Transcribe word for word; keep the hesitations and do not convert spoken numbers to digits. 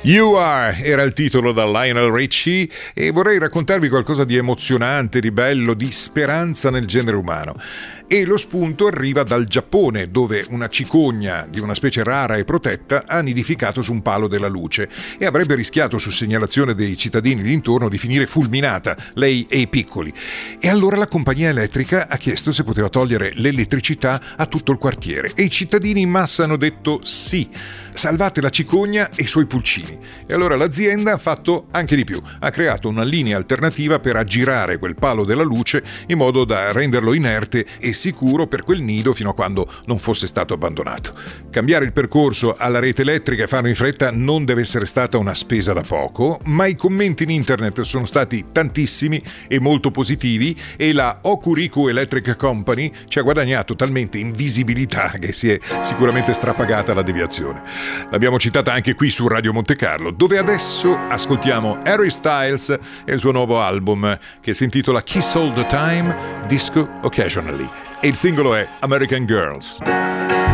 You Are era il titolo da Lionel Richie e vorrei raccontarvi qualcosa di emozionante, di bello, di speranza nel genere umano. E lo spunto arriva dal Giappone, dove una cicogna di una specie rara e protetta ha nidificato su un palo della luce e avrebbe rischiato, su segnalazione dei cittadini d'intorno, di finire fulminata, lei e i piccoli. E allora la compagnia elettrica ha chiesto se poteva togliere l'elettricità a tutto il quartiere e i cittadini in massa hanno detto sì. Salvate la cicogna e i suoi pulcini. E allora l'azienda ha fatto anche di più, ha creato una linea alternativa per aggirare quel palo della luce in modo da renderlo inerte e sicuro per quel nido fino a quando non fosse stato abbandonato. Cambiare il percorso alla rete elettrica e farlo in fretta non deve essere stata una spesa da poco, ma i commenti in internet sono stati tantissimi e molto positivi e la Hokuriku Electric Company ci ha guadagnato talmente in visibilità che si è sicuramente strapagata la deviazione. L'abbiamo citata anche qui su Radio Monte Carlo, dove adesso ascoltiamo Harry Styles e il suo nuovo album che si intitola Kiss All the Time, Disco Occasionally, e il singolo è American Girls.